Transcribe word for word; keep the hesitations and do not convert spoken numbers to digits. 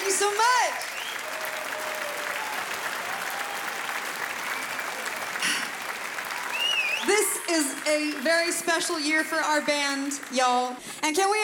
you so much. This is a very special year for our band, y'all. And can we